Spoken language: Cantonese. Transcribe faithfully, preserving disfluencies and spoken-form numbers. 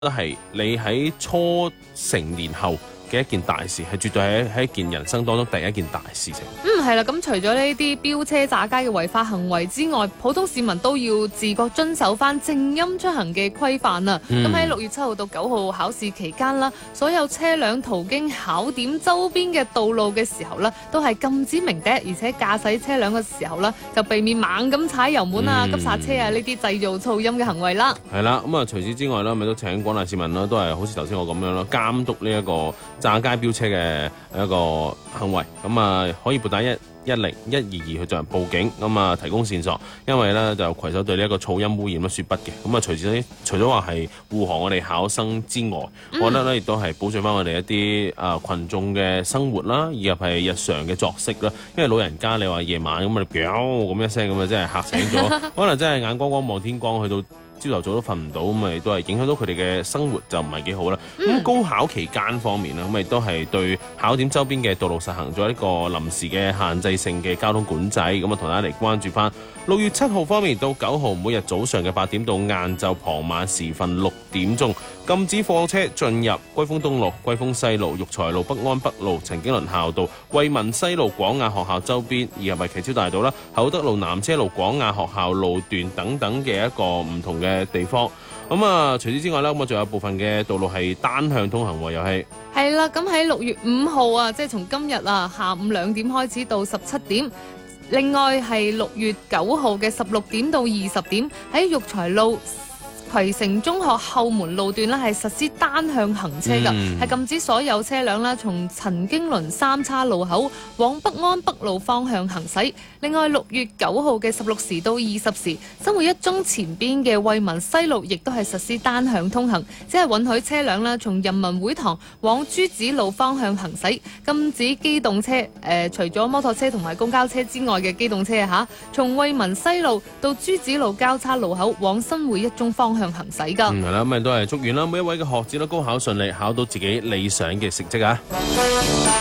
都係你喺初成年後嘅一件大事，係絕對係喺一件人生當中第一件大事情。 嗯，係啦，咁除咗呢啲飆車炸街嘅違法行為之外，普通市民都要自覺遵守翻靜音出行嘅規範啊。咁喺六月七號到九號考試期間啦，所有車輛途經考點周邊嘅道路嘅時候呢，都係禁止鳴笛，而且駕駛車輛嘅時候呢，就避免猛咁踩油門啊、急剎車啊呢啲製造噪音嘅行為啦。 係啦，咁啊除此之外啦，咪都請廣大市民啦，都係好似頭先我咁樣啦，監督呢一個炸街飆車嘅一個行為，咁啊可以撥打一一零一二二去進行報警，咁啊提供線索，因為咧就攜手對呢一個噪音污染咧說不嘅，咁啊除咗除咗話係護航我哋考生之外，嗯、我覺得咧亦都係保障翻我哋一啲啊群眾嘅生活啦，以及係日常嘅作息啦，因為老人家你話夜晚咁啊，咁一聲咁啊，真係嚇醒咗，可能真係眼光光望天光，去到朝頭早都瞓唔到，咁咪都係影響到佢哋嘅生活，就唔係幾好啦。咁、嗯、高考期間方面咧，咁咪都係對考點周邊嘅道路實行咗一個臨時嘅限制性嘅交通管制。咁啊，同大家嚟關注翻六月七號方面到九號，每日早上嘅八點到晏晝傍晚時分六點鐘，禁止貨車進入歸豐東路、歸豐西路、育才路、北安北路、陳經綸校道、惠民西路、廣雅學校周邊，以及係旗超大道啦、厚德路、南車路、廣雅學校路段等等嘅一個唔同嘅地方。咁啊，除此之外咧，咁啊仲有部分嘅道路係單向通行喎，又係係啦。咁喺六月五號啊，即係從今日啊下午兩點開始到十七點。另外係六月九號嘅十六點到二十點，喺育才路葵城中學後門路段咧係實施單向行車㗎，係、嗯、禁止所有車輛啦從陳經綸三叉路口往北安北路方向行駛。另外六月九號嘅十六時到二十時，新會一中前邊嘅惠民西路亦都係實施單向通行，只係允許車輛啦從人民會堂往朱子路方向行駛，禁止機動車誒、呃、除咗摩托車同埋公交車之外嘅機動車嚇，從惠民西路到朱子路交叉路口往新會一中方向行駛㗎。 嗯，係啦，咁都係祝願啦，每一位嘅學子都高考順利，考到自己理想嘅成績啊！